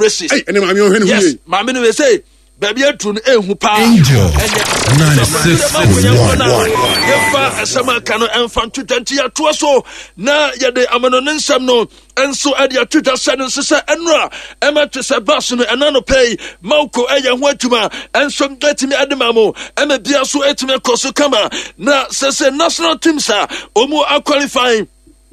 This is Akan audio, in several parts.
races. Hey, and I'm your yes, my minute say. Baby, I tune Angel 96.1. Sama kano enfantu tanti ya tuaso na yade amanonensam no enso ade atuta sane sesa enra ema twese bas no enano pay mauko eya ho atuma enso gatimi ademamo ema bia so etime koso kama na sese national teams a omu qualifying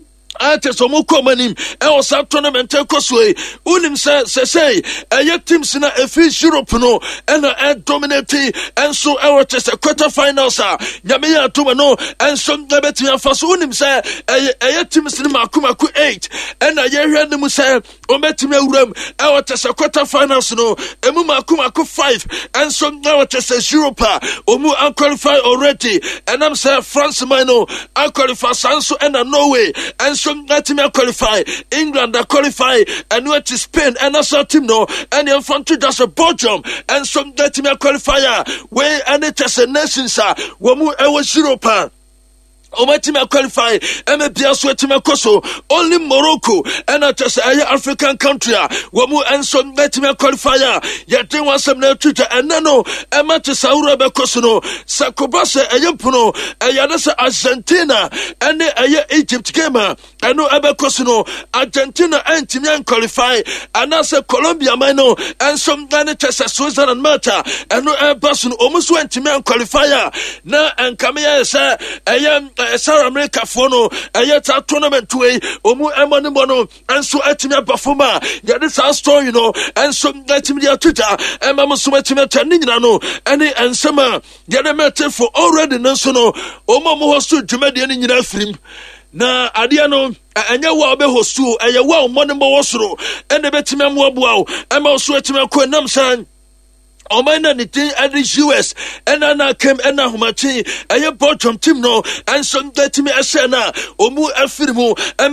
ate so mo komanim e o sa tournament ekosoi unim say teams na efi Europe no na dominate enso e o tese quarter finals a nyame ya tuma no enso ngabeti afaso unim say teams ni makumako 8 na ye hwe nim say o metime awuram e o tese quarter finals no emu makumako 5 enso ngawo tese Europe omu qualify already and am say France no qualify sanso na Norway enso that team qualify, England that qualify, and what is Spain and also team no, and the infantry does a Belgium, and some that team qualifier, where and it is a nations are, Wamu Ewa Europa. Omatima qualify, MBA Swetima Koso, only Morocco, and I just African country, Wamu and some Metima qualifier, yet there was some Twitter, and Nano, Amata Saura Becosono, Sacobasa, Ayampuno, Ayadasa Argentina, and Egypt gamer, and no Abecosono, Argentina and Timian qualify, and also Colombia Mino, and some Ghana Switzerland and Malta, and no Airbuson almost went to man qualifier. Now and Kamea say, I am. South America fono ayeta tournament way omu emani mono enso atimi performer ya this our story you know enso atimi dia Twitter emam so atimi tani nyina no ene ensema ya de mete for already no so no omo mo hostu dwumade ni nyina firim na adia no anya wa be hostu eye wa mo ne mo wosoro ene betimi amoaboa o ema so atimi ko nam san Omana ni team at the US and Anna came and Nahumachi, a bottom team no, and some get me a sena, Omu Afirmo,